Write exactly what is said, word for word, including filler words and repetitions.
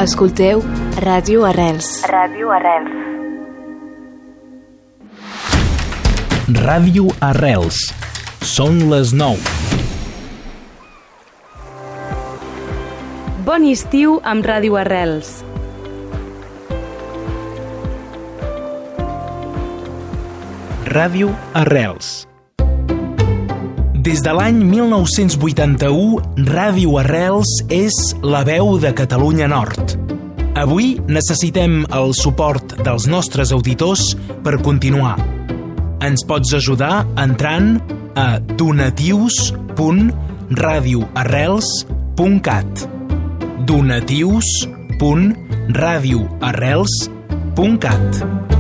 Escolteu Ràdio Arrels. Ràdio Arrels. Ràdio Arrels. Són les nou. Bon estiu amb Ràdio Arrels. Ràdio Arrels. Des de l'any mil nou-cents vuitanta-u, Ràdio Arrels és la veu de Catalunya Nord. Avui necessitem el suport dels nostres auditors per continuar. Ens pots ajudar entrant a donatius punt radio arrels punt cat. donatius punt radio arrels punt cat.